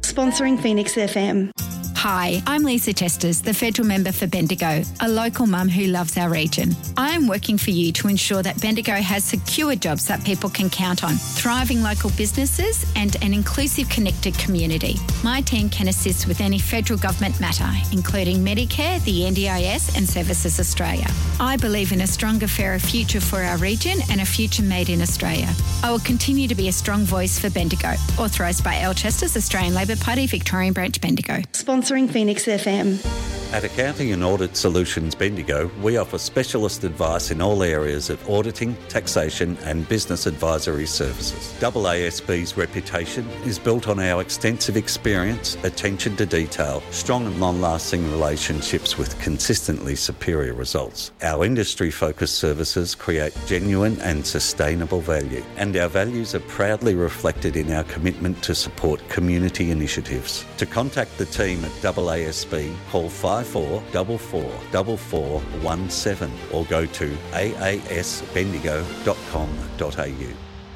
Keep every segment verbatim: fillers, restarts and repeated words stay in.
Sponsoring Phoenix F M. Hi, I'm Lisa Testers, the federal member for Bendigo, a local mum who loves our region. I am working for you to ensure that Bendigo has secure jobs that people can count on, thriving local businesses and an inclusive, connected community. My team can assist with any federal government matter, including Medicare, the N D I S and Services Australia. I believe in a stronger, fairer future for our region and a future made in Australia. I will continue to be a strong voice for Bendigo. Authorised by Al Chesters, Australian Labor Party, Victorian Branch, Bendigo. Sponsoring Phoenix F M. At Accounting and Audit Solutions Bendigo, we offer specialist advice in all areas of auditing, taxation and business advisory services. A A S B's reputation is built on our extensive experience, attention to detail, strong and long-lasting relationships with consistently superior results. Our industry-focused services create genuine and sustainable value, and our values are proudly reflected in our commitment to support community initiatives. To contact the team at A A S B, call five four four four four four one seven or go to a a s bendigo dot com dot a u.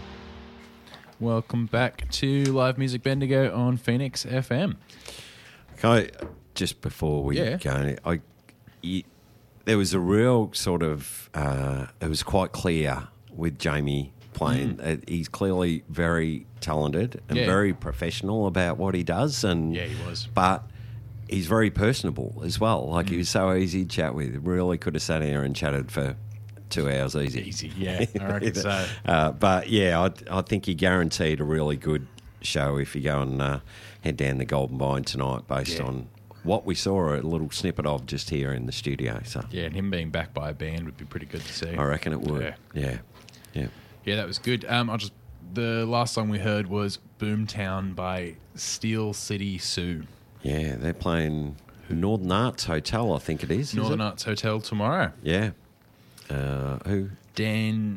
Welcome back to Live Music Bendigo on Phoenix F M. Can I, just before we Yeah. go, I, you, there was a real sort of, uh, it was quite clear with Jamie playing. Mm. Uh, he's clearly very talented and Yeah. very professional about what he does. And Yeah, he was. But he's very personable as well. Like, Mm. he was so easy to chat with. Really could have sat here and chatted for two hours easy. Easy, yeah, I reckon so. Uh, but, yeah, I, I think he guaranteed a really good show if you go and uh, head down the Golden Vine tonight based Yeah. on what we saw a little snippet of just here in the studio. So Yeah, and him being backed by a band would be pretty good to see. I reckon it would. Yeah. Yeah. Yeah. Yeah, that was good. Um, I'll just the last song we heard was Boomtown by Steel City Sue. Yeah, they're playing Northern Arts Hotel, I think it is. Northern is it? Arts Hotel tomorrow. Yeah. Uh, who? Dan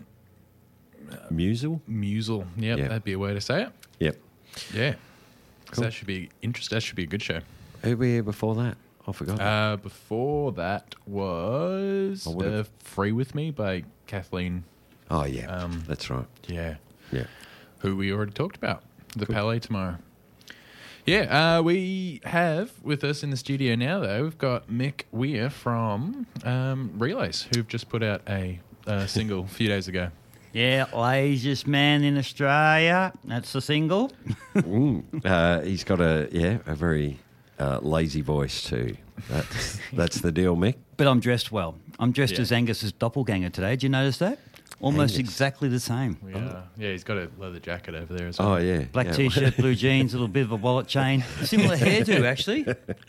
Musel? Musel. Yep, Yeah. that'd be a way to say it. Yep. Yeah. So Cool. that should be interest. That should be a good show. Who were here before that? I forgot. Uh, before that was I uh, would've- Free With Me by Kathleen. oh, yeah. um, That's right. Yeah. Yeah. Who we already talked about. The Palais tomorrow. Yeah, uh, we have with us in the studio now, though, we've got Mick Weir from um, Relays, who've just put out a, a single a few days ago. Yeah, laziest man in Australia. That's the single. Mm. Uh, he's got a, yeah, a very uh, lazy voice too. That's, that's the deal, Mick. But I'm dressed well. I'm dressed Yeah. as Angus's doppelganger today. Did you notice that? Almost Angus. exactly the same. We, uh, yeah, he's got a leather jacket over there as well. Oh, yeah. Black yeah. T-shirt, blue jeans, a little bit of a wallet chain. Similar hairdo, actually.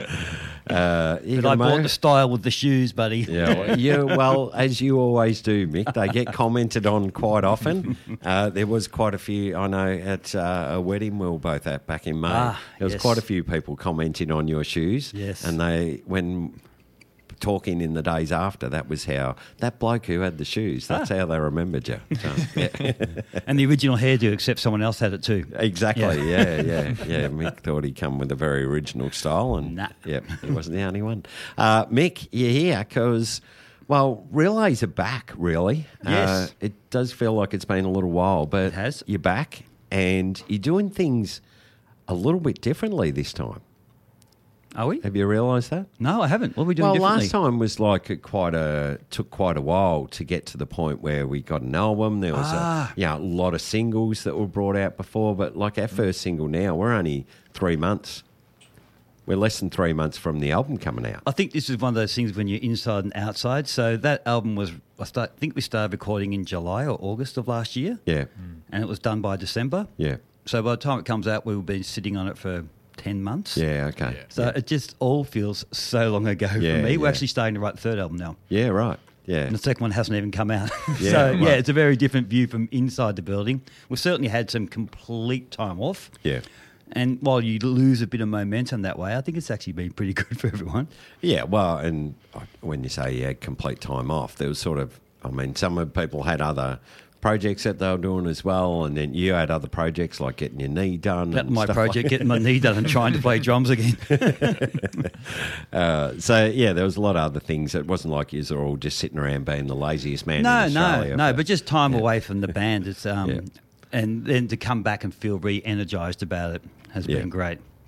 Uh, you But got I a bought mo? the style with the shoes, buddy. Yeah, well, yeah, well, as you always do, Mick, they get commented on quite often. Uh, there was quite a few, I know, at uh, a wedding we were both at back in May. Ah, there was yes. quite a few people commenting on your shoes. Yes. And they, when talking in the days after, that was how, that bloke who had the shoes, that's Ah. how they remembered you. So, yeah. And the original hairdo, except someone else had it too. Exactly, yeah, yeah, yeah. Mick thought he'd come with a very original style, and Nah. yeah, he wasn't the only one. Uh, Mick, you're here because, well, relays are back, really. Yes. Uh, it does feel like it's been a little while, but It has. you're back, and you're doing things a little bit differently this time. Are we? Have you realised that? No, I haven't. What are we doing Well, differently? last time was like a quite a took quite a while to get to the point where we got an album. There was Ah. a, you know, a lot of singles that were brought out before, but like our first single now, we're only three months. We're less than three months from the album coming out. I think this is one of those things when you're inside and outside. So that album was, I start, think we started recording in July or August of last year. Yeah, And it was done by December. yeah, So by the time it comes out, we've been sitting on it for ten months. yeah. Okay. Yeah. So it just all feels so long ago Yeah, for me. We're yeah. actually starting to write the third album now. Yeah, right. Yeah, And the second one hasn't even come out. Yeah, so, right. yeah, it's a very different view from inside the building. We've certainly had some complete time off. yeah. And while you lose a bit of momentum that way, I think it's actually been pretty good for everyone. Yeah, well, and when you say you had complete time off, there was sort of, I mean, some of people had other projects that they were doing as well, and then you had other projects like getting your knee done. That's and my stuff project, like getting my knee done and trying to play drums again. uh, so, yeah, there was a lot of other things. It wasn't like you were all just sitting around being the laziest man no, in no, Australia. no, for- but just time yeah. away from the band. It's um, Yeah. And then to come back and feel re-energised about it has Yeah. been great.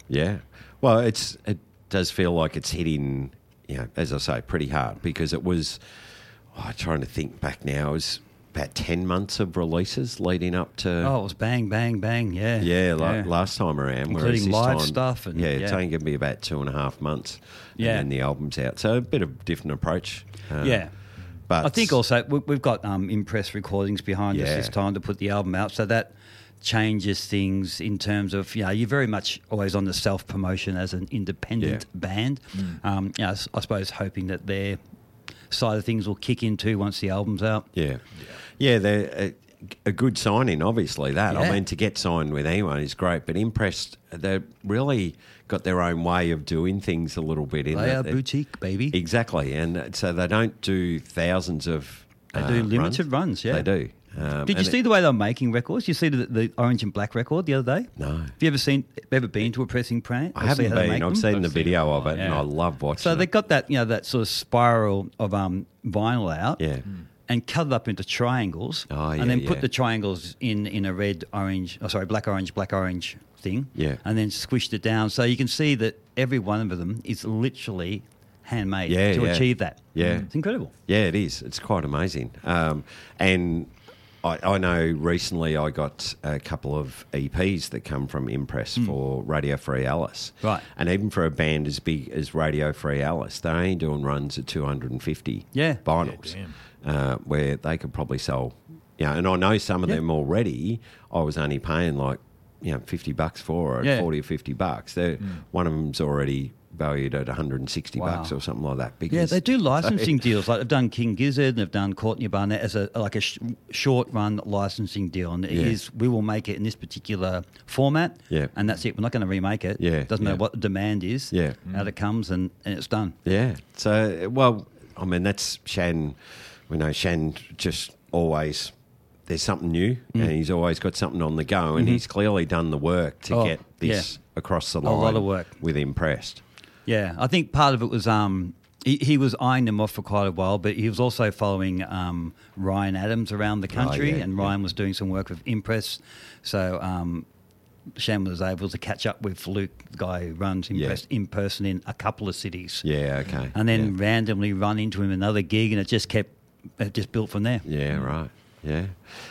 Yeah. Well, it's it does feel like it's hitting, you know, as I say, pretty hard because it was, oh, I'm trying to think back now, it was about ten months of releases leading up to... Oh, it was bang, bang, bang, yeah. Yeah, like last time around. Including this live time, stuff. And, yeah, yeah, it's only going to be about two and a half months. Yeah. And then the album's out. So a bit of different approach. Uh, yeah. But I think also we- we've got um, Impress recordings behind us Yeah. this time to put the album out, so that changes things in terms of, you know, you're very much always on the self-promotion as an independent Yeah. band. Um, you know, s- I suppose hoping that their side of things will kick in too once the album's out. Yeah. Yeah, they're a, a good signing, obviously, that. I Yeah. mean, to get signed with anyone is great, but Impressed, they've really got their own way of doing things a little bit. In They that are they're- boutique, baby. Exactly, and so they don't do thousands of They uh, do limited runs, yeah. They do. Um, Did you and see it- the way they're making records? You see the, the orange and black record the other day? No. Have you ever seen, ever been to a pressing plant? I haven't been. I've seen the I've video seen it. of it, and Yeah. I love watching So it. they got that, you know, that sort of spiral of um, vinyl out, Yeah. and cut it up into triangles, Oh, yeah, and then yeah. put the triangles in in a red, orange, oh sorry, black, orange, black, orange thing, Yeah. and then squished it down, so you can see that every one of them is literally handmade Yeah, to yeah. achieve that. Yeah. It's incredible. Yeah, it is. It's quite amazing. Um, and I, I know recently I got a couple of E Ps that come from Impress for Radio Free Alice. Hmm. Right. And even for a band as big as Radio Free Alice, they're only doing runs of two hundred fifty Yeah. vinyls, Yeah, uh, where they could probably sell, you know, and I know some of Yeah. them already, I was only paying like, you know, fifty bucks for or Yeah. forty or fifty bucks. They're, One of them's already valued at one hundred sixty Wow. bucks or something like that. Yeah, Because they do licensing deals. Like they've done King Gizzard and they've done Courtney Barnett as a like a sh- short run licensing deal. And it Yeah. is, we will make it in this particular format, Yeah. and that's it. We're not going to remake it. Yeah, Doesn't yeah. matter what the demand is. Yeah. Out it comes and, and it's done. Yeah. So, well, I mean, that's Shan. We know Shan just always, there's something new Mm. and he's always got something on the go, and he's clearly done the work to Mm-hmm. Oh, get this across the A line. lot of work. With Impressed. Yeah, I think part of it was um, he, he was eyeing them off for quite a while, but he was also following um, Ryan Adams around the country, Oh, yeah, and yeah. Ryan was doing some work with Impress. So um, Shan was able to catch up with Luke, the guy who runs Impress, in person in a couple of cities. Yeah, okay. And then yeah. randomly run into him another gig, and it just kept, it just built from there. Yeah, right. Yeah.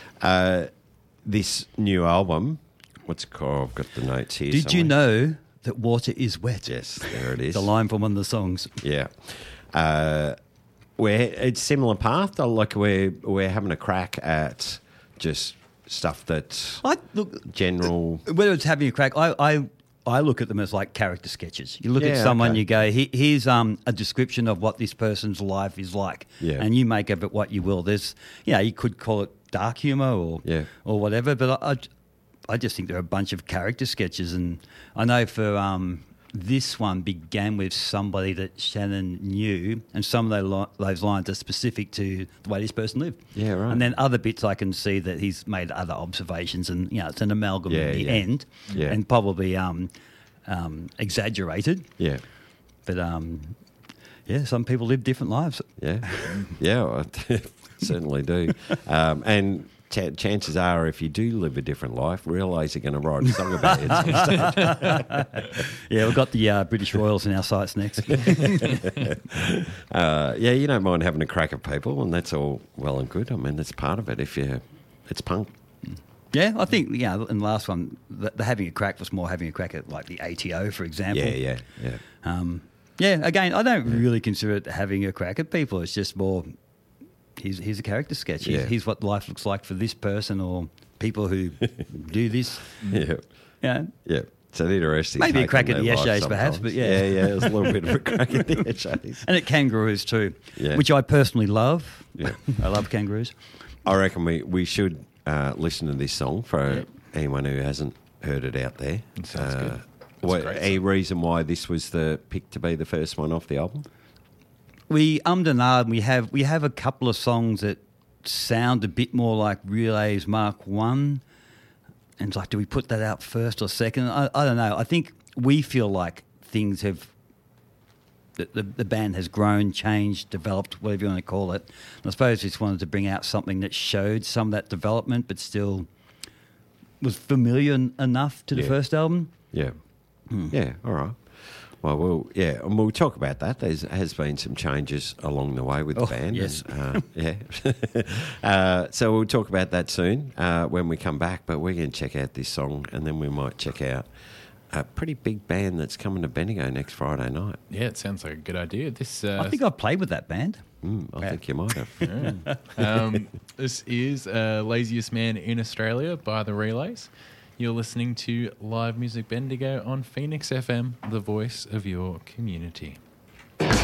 Uh, this new album, what's it called? I've got the notes here. Did you somewhere. know that water is wet? Yes, there it is. The line from one of the songs. Yeah. Uh, we're it's similar path. though, Like we're we're having a crack at just stuff that's I look, general. whether it's having a crack, I, I I look at them as like character sketches. You look at Yeah, someone, okay. you go, "Here- here's um, a description of what this person's life is like, Yeah. and you make of it what you will. There's, yeah, you could call it dark humor or Yeah. or whatever, but I, I, I just think there are a bunch of character sketches, and I know for um, this one began with somebody that Shannon knew, and some of those, li- those lines are specific to the way this person lived. Yeah, right. And then other bits I can see that he's made other observations, and you know, it's an amalgam Yeah, at the yeah. end, Yeah. and probably um, um, exaggerated. Yeah. But um, yeah, some people live different lives. Yeah. Yeah, I certainly do. Um, and ch- chances are, if you do live a different life, realise you're going to write a song about it. at some stage. Yeah, we've got the uh, British Royals in our sights next. Uh, yeah, you don't mind having a crack at people, and that's all well and good. I mean, that's part of it. If you, it's punk. Yeah, I think, yeah, in the last one, the, the having a crack was more having a crack at like the A T O, for example. Yeah, yeah, yeah. Um, yeah, again, I don't really consider it having a crack at people. It's just more, here's, here's a character sketch. Here's, Yeah. here's what life looks like for this person or people who do this. Yeah, Yeah. yeah. It's an interesting. Maybe a take crack on at their the life Eshays perhaps, sometimes. but yeah. yeah, yeah. It was a little bit of a crack at the Eshays. And at kangaroos too, Yeah. which I personally love. Yeah. I love kangaroos. I reckon we we should uh, listen to this song for anyone who hasn't heard it out there. It sounds good. It's a What, great any song. reason why this was the pick to be the first one off the album? We ummed and ahed, and we have we have a couple of songs that sound a bit more like Relays Mark One, and it's like, do we put that out first or second? I, I don't know. I think we feel like things have the, the the band has grown, changed, developed, whatever you want to call it. And I suppose we just wanted to bring out something that showed some of that development, but still was familiar en- enough to the Yeah. first album. Yeah, Yeah, all right. Well, we'll yeah, and we'll talk about that. There has been some changes along the way with the Oh, band. yes. and, uh, yeah. uh, so we'll talk about that soon uh, when we come back. But we're going to check out this song, and then we might check out a pretty big band that's coming to Bendigo next Friday night. Yeah, it sounds like a good idea. This uh, I think I've played with that band. Mm, I Yeah. think you might have. um, this is uh, Laziest Man in Australia by the Relays. You're listening to Live Music Bendigo on Phoenix F M, the voice of your community.